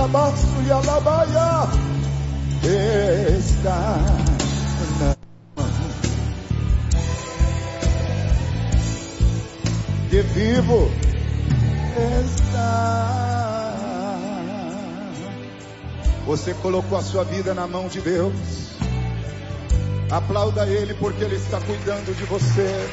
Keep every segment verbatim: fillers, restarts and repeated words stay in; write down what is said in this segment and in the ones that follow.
alabaço e alabaia está na mão que vivo está. Você colocou a sua vida na mão de Deus. Aplauda Ele porque Ele está cuidando de você.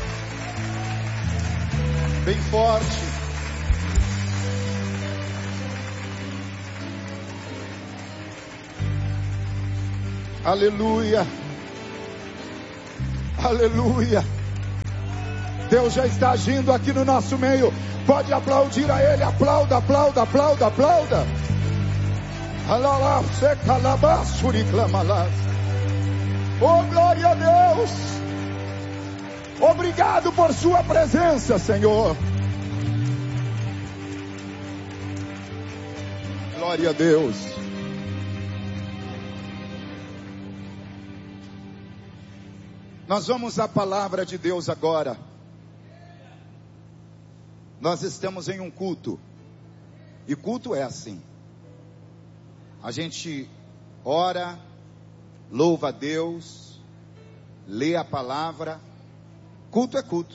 Bem forte. Aleluia. Aleluia. Deus já está agindo aqui no nosso meio. Pode aplaudir a Ele. Aplauda, aplauda, aplauda, aplauda. Oh, glória a Deus. Obrigado por sua presença, Senhor. Glória a Deus. Nós vamos à palavra de Deus agora. Nós estamos em um culto. E culto é assim. A gente ora, louva a Deus, lê a palavra. Culto é culto.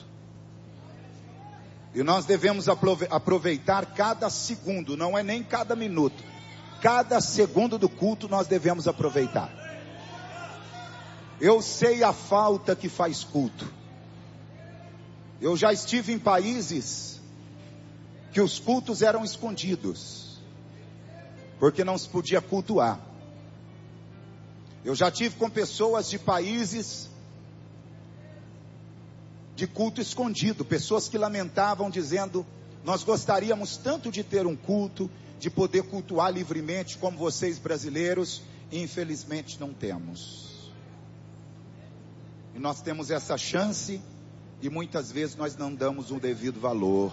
E nós devemos aproveitar cada segundo, não é nem cada minuto. Cada segundo do culto nós devemos aproveitar. Eu sei a falta que faz culto. Eu já estive em países que os cultos eram escondidos, porque não se podia cultuar. Eu já tive com pessoas de países de culto escondido, pessoas que lamentavam dizendo: nós gostaríamos tanto de ter um culto, de poder cultuar livremente como vocês brasileiros, e infelizmente não temos. E nós temos essa chance e muitas vezes nós não damos o devido valor.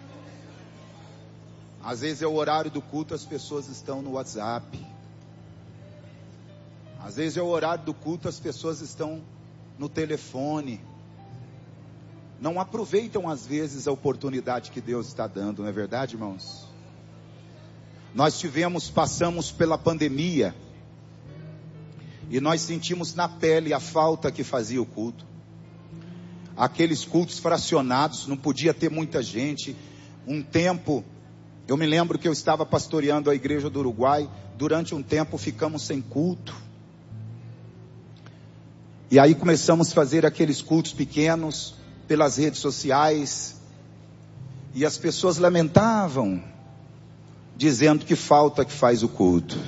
Às vezes é o horário do culto, as pessoas estão no WhatsApp. Às vezes é o horário do culto, as pessoas estão no telefone. Não aproveitam às vezes a oportunidade que Deus está dando, não é verdade, irmãos? Nós tivemos, passamos pela pandemia, e nós sentimos na pele a falta que fazia o culto. Aqueles cultos fracionados, não podia ter muita gente. Um tempo, eu me lembro que eu estava pastoreando a igreja do Uruguai. Durante um tempo ficamos sem culto. E aí começamos a fazer aqueles cultos pequenos pelas redes sociais. E as pessoas lamentavam, dizendo que falta que faz o culto.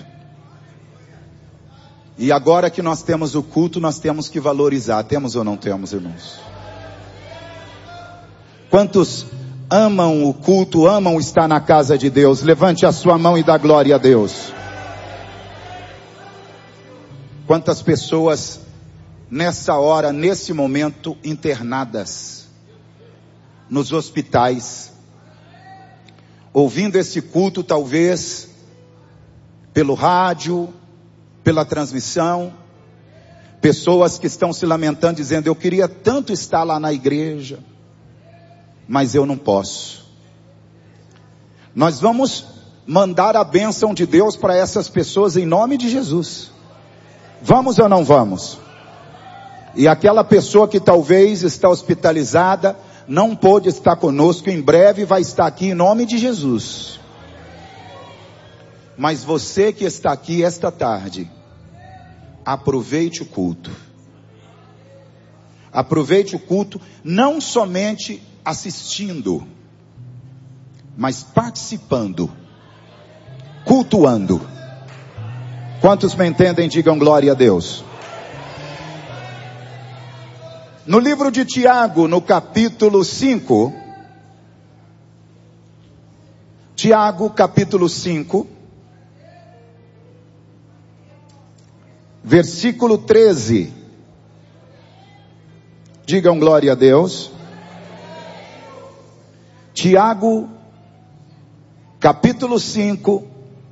E agora que nós temos o culto, nós temos que valorizar. Temos ou não temos, irmãos? Quantos amam o culto, amam estar na casa de Deus? Levante a sua mão e dá glória a Deus. Quantas pessoas nessa hora, nesse momento, internadas nos hospitais, ouvindo esse culto, talvez pelo rádio, pela transmissão. Pessoas que estão se lamentando, dizendo: eu queria tanto estar lá na igreja, mas eu não posso. Nós vamos mandar a bênção de Deus para essas pessoas em nome de Jesus. Vamos ou não vamos? E aquela pessoa que talvez está hospitalizada, não pôde estar conosco, em breve vai estar aqui em nome de Jesus. Mas você que está aqui esta tarde, aproveite o culto. Aproveite o culto, não somente assistindo, mas participando, cultuando. Quantos me entendem, digam glória a Deus. No livro de Tiago, no capítulo cinco, Tiago capítulo cinco, versículo treze, digam glória a Deus. Tiago capítulo cinco,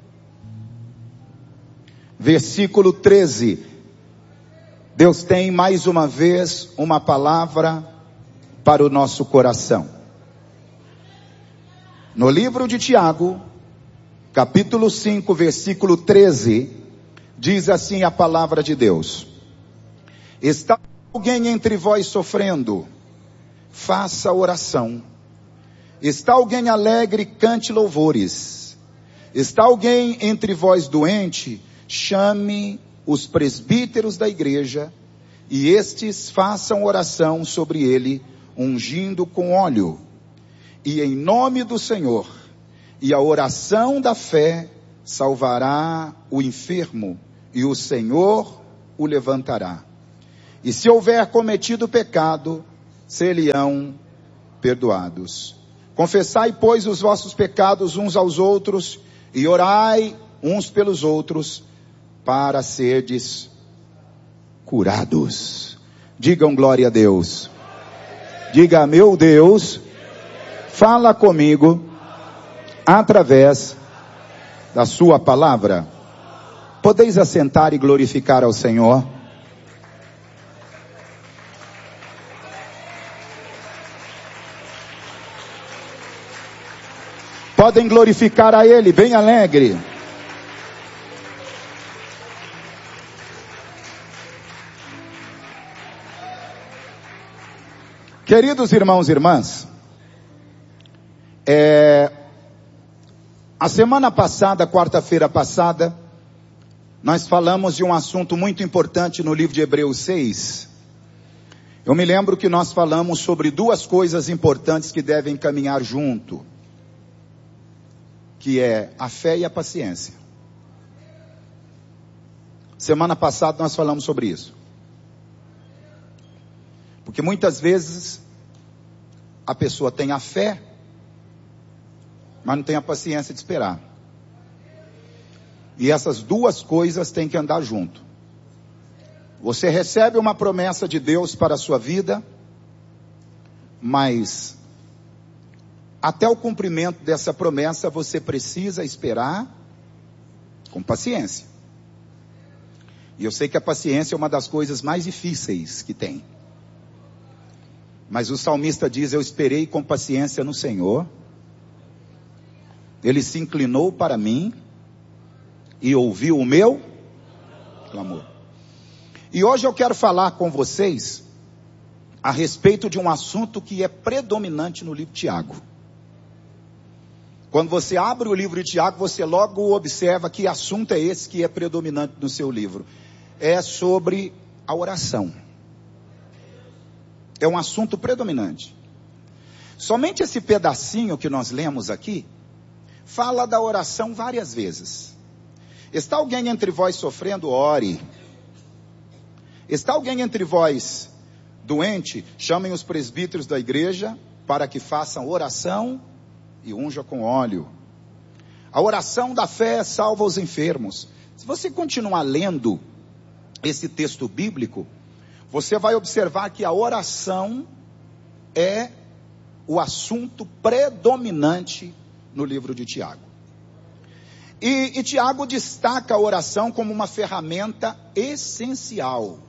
versículo treze. Deus tem mais uma vez uma palavra para o nosso coração. No livro de Tiago, capítulo cinco, versículo treze, diz assim a palavra de Deus: está alguém entre vós sofrendo? Faça oração. Está alguém alegre? Cante louvores. Está alguém entre vós doente? Chame os presbíteros da igreja, e estes façam oração sobre ele, ungindo com óleo. E em nome do Senhor, e a oração da fé salvará o enfermo, e o Senhor o levantará. E se houver cometido pecado, ser-lhe-ão perdoados. Confessai, pois, os vossos pecados uns aos outros, e orai uns pelos outros, para serdes curados. Digam glória a Deus. Diga, meu Deus, fala comigo através da sua palavra. Podeis assentar e glorificar ao Senhor. Podem glorificar a Ele, bem alegre. Queridos irmãos e irmãs, é, a semana passada, quarta-feira passada, nós falamos de um assunto muito importante no livro de Hebreus seis. Eu me lembro que nós falamos sobre duas coisas importantes que devem caminhar junto, que é a fé e a paciência. Semana passada nós falamos sobre isso. Porque muitas vezes a pessoa tem a fé, mas não tem a paciência de esperar. E essas duas coisas têm que andar junto. Você recebe uma promessa de Deus para a sua vida, mas até o cumprimento dessa promessa você precisa esperar com paciência. E eu sei que a paciência é uma das coisas mais difíceis que tem. Mas o salmista diz: eu esperei com paciência no Senhor. Ele se inclinou para mim e ouviu o meu clamor. E hoje eu quero falar com vocês a respeito de um assunto que é predominante no livro de Tiago. Quando você abre o livro de Tiago, você logo observa que assunto é esse que é predominante no seu livro. É sobre a oração. É um assunto predominante. Somente esse pedacinho que nós lemos aqui fala da oração várias vezes. Está alguém entre vós sofrendo? Ore. Está alguém entre vós doente? Chamem os presbíteros da igreja para que façam oração e unja com óleo. A oração da fé salva os enfermos. Se você continuar lendo esse texto bíblico, você vai observar que a oração é o assunto predominante no livro de Tiago. E, e Tiago destaca a oração como uma ferramenta essencial,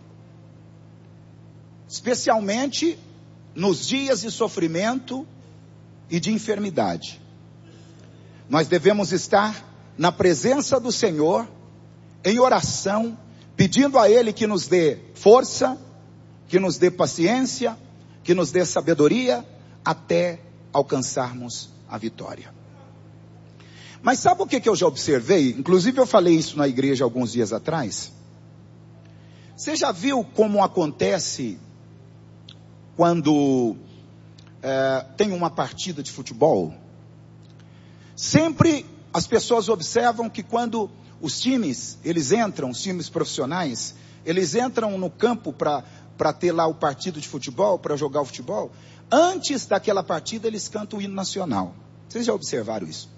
especialmente nos dias de sofrimento e de enfermidade. Nós devemos estar na presença do Senhor, em oração, pedindo a Ele que nos dê força, que nos dê paciência, que nos dê sabedoria, até alcançarmos a vitória. Mas sabe o que, que eu já observei? Inclusive eu falei isso na igreja alguns dias atrás. Você já viu como acontece quando é, tem uma partida de futebol? Sempre as pessoas observam que quando os times, eles entram, os times profissionais, eles entram no campo para para ter lá o partido de futebol, para jogar o futebol, antes daquela partida eles cantam o hino nacional. Vocês já observaram isso?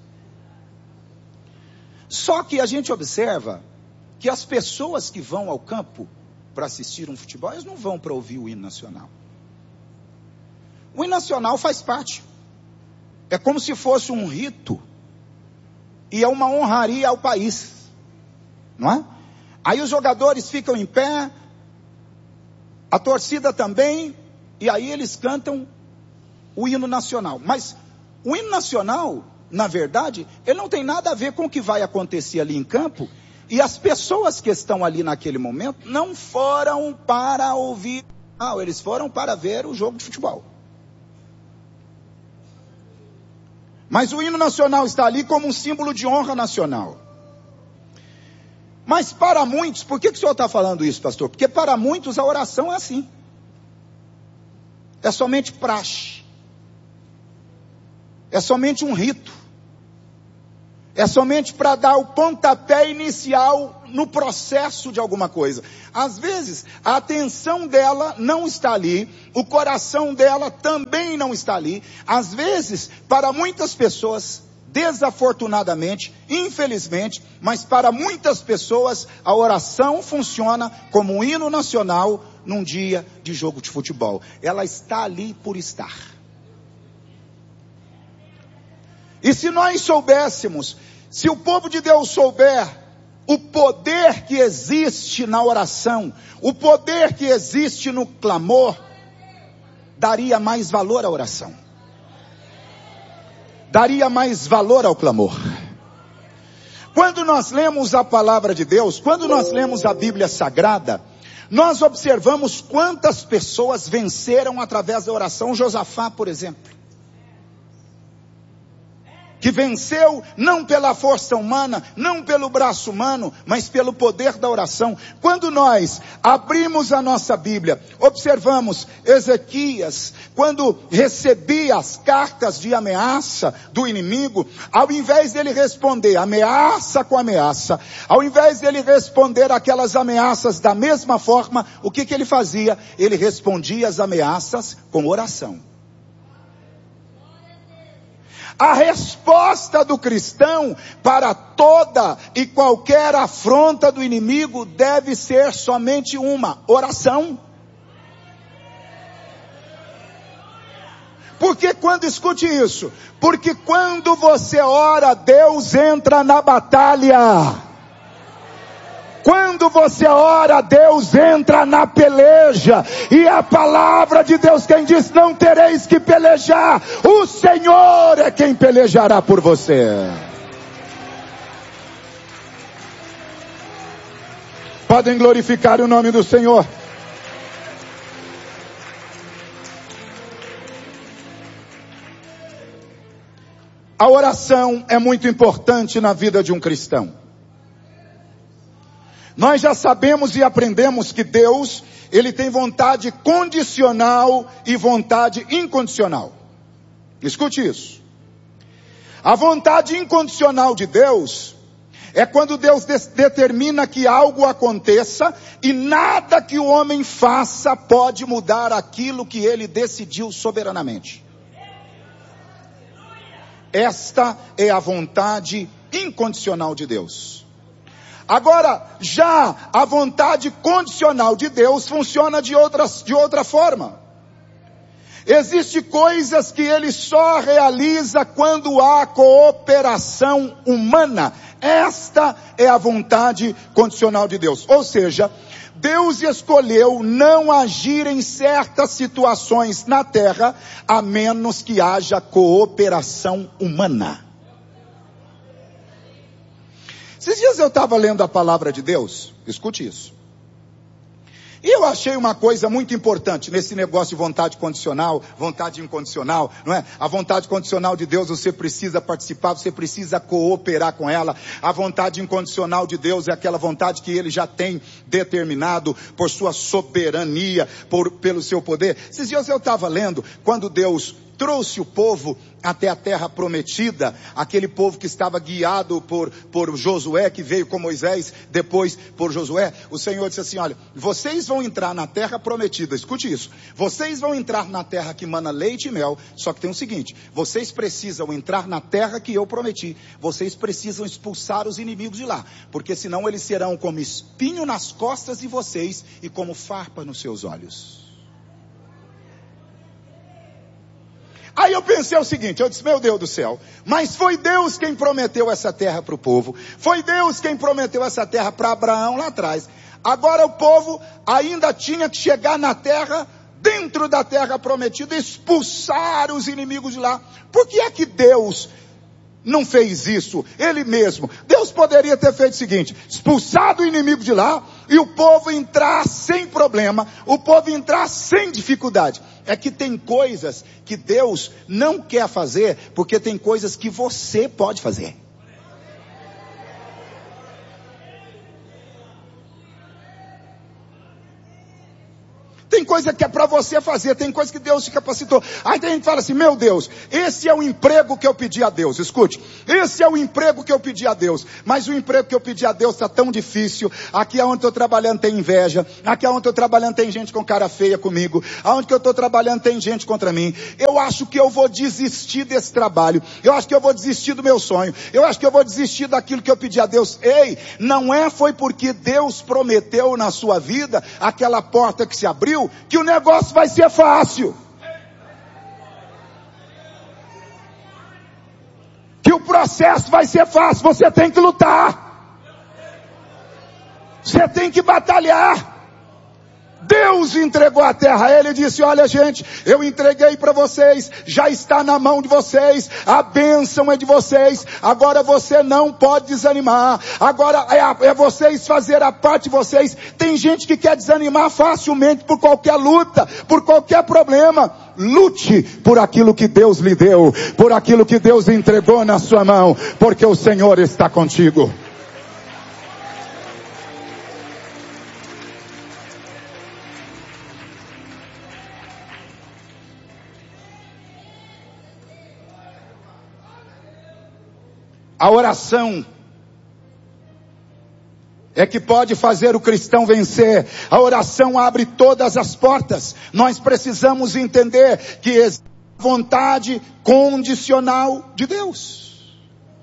Só que a gente observa que as pessoas que vão ao campo para assistir um futebol, eles não vão para ouvir o hino nacional. O hino nacional faz parte. É como se fosse um rito. E é uma honraria ao país. Não é? Aí os jogadores ficam em pé, a torcida também, e aí eles cantam o hino nacional. Mas o hino nacional na verdade, ele não tem nada a ver com o que vai acontecer ali em campo. E as pessoas que estão ali naquele momento não foram para ouvir, não, eles foram para ver o jogo de futebol. Mas o hino nacional está ali como um símbolo de honra nacional. Mas para muitos, por que, que o senhor está falando isso, pastor? Porque para muitos a oração é assim. É somente praxe. É somente um rito. É somente para dar o pontapé inicial no processo de alguma coisa. Às vezes, a atenção dela não está ali, o coração dela também não está ali. Às vezes, para muitas pessoas, desafortunadamente, infelizmente, mas para muitas pessoas, a oração funciona como um hino nacional num dia de jogo de futebol. Ela está ali por estar. E se nós soubéssemos, se o povo de Deus souber o poder que existe na oração, o poder que existe no clamor, daria mais valor à oração. Daria mais valor ao clamor. Quando nós lemos a palavra de Deus, quando nós lemos a Bíblia Sagrada, nós observamos quantas pessoas venceram através da oração. Josafá, por exemplo, que venceu não pela força humana, não pelo braço humano, mas pelo poder da oração. Quando nós abrimos a nossa Bíblia, observamos Ezequias, quando recebia as cartas de ameaça do inimigo, ao invés dele responder ameaça com ameaça, ao invés dele responder aquelas ameaças da mesma forma, o que que ele fazia? Ele respondia as ameaças com oração. A resposta do cristão para toda e qualquer afronta do inimigo deve ser somente uma: oração. Porque quando, escute isso, porque quando você ora, Deus entra na batalha. Quando você ora, Deus entra na peleja. E a palavra de Deus, quem diz, não tereis que pelejar, o Senhor é quem pelejará por você. Podem glorificar o nome do Senhor. A oração é muito importante na vida de um cristão. Nós já sabemos e aprendemos que Deus, Ele tem vontade condicional e vontade incondicional. Escute isso. A vontade incondicional de Deus é quando Deus de- determina que algo aconteça e nada que o homem faça pode mudar aquilo que Ele decidiu soberanamente. Esta é a vontade incondicional de Deus. Agora, já a vontade condicional de Deus funciona de, outras, de outra forma. Existem coisas que Ele só realiza quando há cooperação humana. Esta é a vontade condicional de Deus. Ou seja, Deus escolheu não agir em certas situações na terra, a menos que haja cooperação humana. Esses dias eu estava lendo a palavra de Deus, escute isso. E eu achei uma coisa muito importante nesse negócio de vontade condicional, vontade incondicional, não é? A vontade condicional de Deus, você precisa participar, você precisa cooperar com ela. A vontade incondicional de Deus é aquela vontade que Ele já tem determinado por sua soberania, por, pelo seu poder. Esses dias eu estava lendo, quando Deus trouxe o povo até a terra prometida, aquele povo que estava guiado por, por Josué, que veio com Moisés, depois por Josué, o Senhor disse assim, olha, vocês vão entrar na terra prometida, escute isso, vocês vão entrar na terra que mana leite e mel, só que tem o seguinte, vocês precisam entrar na terra que eu prometi, vocês precisam expulsar os inimigos de lá, porque senão eles serão como espinho nas costas de vocês e como farpa nos seus olhos. Aí eu pensei o seguinte, eu disse, meu Deus do céu, mas foi Deus quem prometeu essa terra para o povo, foi Deus quem prometeu essa terra para Abraão lá atrás, agora o povo ainda tinha que chegar na terra, dentro da terra prometida, expulsar os inimigos de lá. Por que é que Deus não fez isso, ele mesmo. Deus poderia ter feito o seguinte: expulsado o inimigo de lá, e o povo entrar sem problema, o povo entrar sem dificuldade. É que tem coisas que Deus não quer fazer, porque tem coisas que você pode fazer. Tem coisa que é para você fazer, tem coisa que Deus te capacitou. Aí a gente fala assim: meu Deus, esse é o emprego que eu pedi a Deus. Escute, esse é o emprego que eu pedi a Deus. Mas o emprego que eu pedi a Deus está tão difícil. Aqui onde estou trabalhando tem inveja. Aqui onde estou trabalhando tem gente com cara feia comigo. Aonde que eu estou trabalhando tem gente contra mim. Eu acho que eu vou desistir desse trabalho. Eu acho que eu vou desistir do meu sonho. Eu acho que eu vou desistir daquilo que eu pedi a Deus. Ei, não é foi porque Deus prometeu na sua vida aquela porta que se abriu que o negócio vai ser fácil, que o processo vai ser fácil. Você tem que lutar, você tem que batalhar. Deus entregou a terra a ele e disse: olha gente, eu entreguei para vocês, já está na mão de vocês, a bênção é de vocês, agora você não pode desanimar, agora é, a, é vocês fazer a parte de vocês. Tem gente que quer desanimar facilmente por qualquer luta, por qualquer problema. Lute por aquilo que Deus lhe deu, por aquilo que Deus entregou na sua mão, porque o Senhor está contigo. A oração é que pode fazer o cristão vencer. A oração abre todas as portas. Nós precisamos entender que existe a vontade condicional de Deus.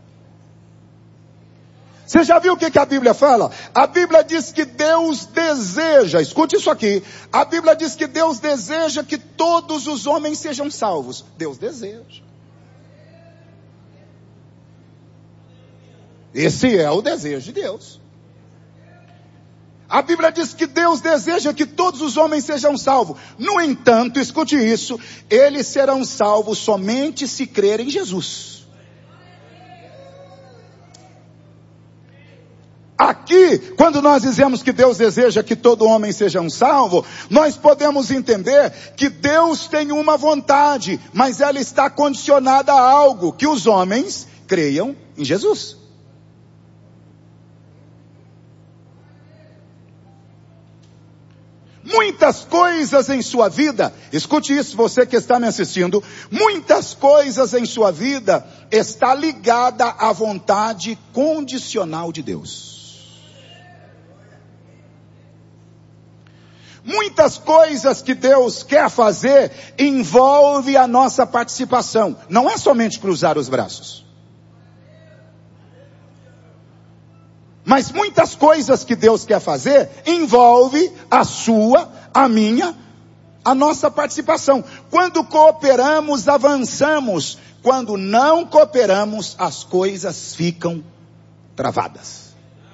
Você já viu o que, que a Bíblia fala? A Bíblia diz que Deus deseja, escute isso aqui, a Bíblia diz que Deus deseja que todos os homens sejam salvos. Deus deseja. Esse é o desejo de Deus. A Bíblia diz que Deus deseja que todos os homens sejam salvos. No entanto, escute isso, eles serão salvos somente se crerem em Jesus. Aqui, quando nós dizemos que Deus deseja que todo homem seja um salvo, nós podemos entender que Deus tem uma vontade, mas ela está condicionada a algo: que os homens creiam em Jesus. Muitas coisas em sua vida, escute isso, você que está me assistindo, muitas coisas em sua vida está ligada à vontade condicional de Deus. Muitas coisas que Deus quer fazer envolve a nossa participação. Não é somente cruzar os braços. Mas muitas coisas que Deus quer fazer envolve a sua, a minha, a nossa participação. Quando cooperamos, avançamos. Quando não cooperamos, as coisas ficam travadas.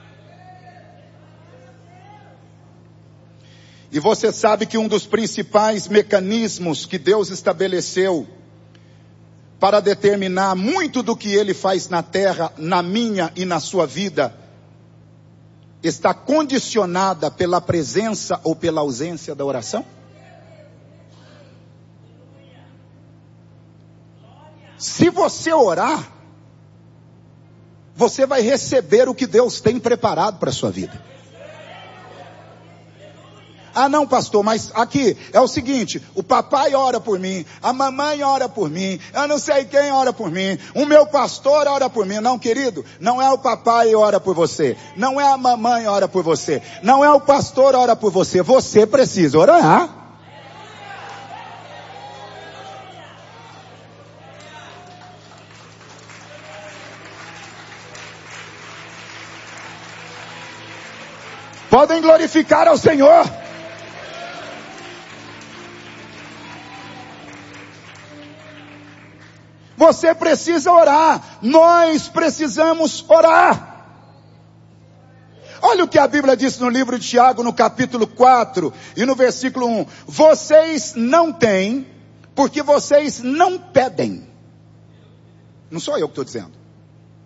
E você sabe que um dos principais mecanismos que Deus estabeleceu para determinar muito do que Ele faz na terra, na minha e na sua vida, está condicionada pela presença ou pela ausência da oração? Se você orar, você vai receber o que Deus tem preparado para a sua vida. Ah não, pastor, mas aqui é o seguinte: o papai ora por mim, a mamãe ora por mim, eu não sei quem ora por mim, o meu pastor ora por mim. Não, querido, não é o papai que ora por você, não é a mamãe que ora por você, não é o pastor que ora por você, você precisa orar. Podem glorificar ao Senhor. Você precisa orar. Nós precisamos orar. Olha o que a Bíblia diz no livro de Tiago, no capítulo quatro e no versículo um. Vocês não têm, porque vocês não pedem. Não sou eu que estou dizendo.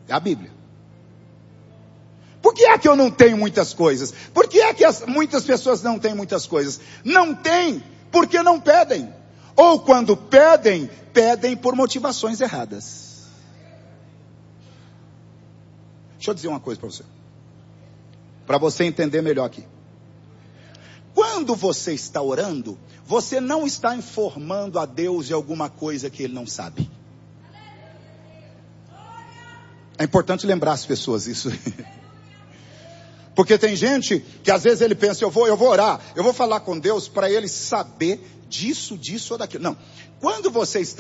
É a Bíblia. Por que é que eu não tenho muitas coisas? Por que é que as, muitas pessoas não têm muitas coisas? Não têm porque não pedem. Ou quando pedem, pedem por motivações erradas. Deixa eu dizer uma coisa para você. Para você entender melhor aqui. Quando você está orando, você não está informando a Deus de alguma coisa que Ele não sabe. É importante lembrar as pessoas isso. Porque tem gente que às vezes ele pensa, eu vou, eu vou orar, eu vou falar com Deus para Ele saber disso, disso ou daquilo. Não. Quando você está